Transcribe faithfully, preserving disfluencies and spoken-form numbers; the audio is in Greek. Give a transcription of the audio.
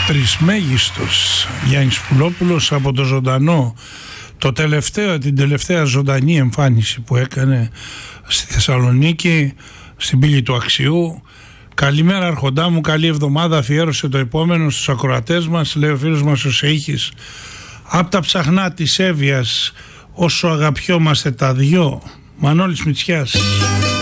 Τρισμέγιστος Γιάννης Πουλόπουλος από το ζωντανό, το τελευταίο, την τελευταία ζωντανή εμφάνιση που έκανε στη Θεσσαλονίκη, στην πύλη του Αξιού. Καλημέρα αρχοντά μου, καλή εβδομάδα, αφιέρωσε το επόμενο στους ακροατές μας, λέει ο φίλος μας ο Σεΐχης. Απ' τα ψαχνά της Εύβοιας, όσο αγαπιόμαστε τα δυο. Μανώλης Μητσιάς.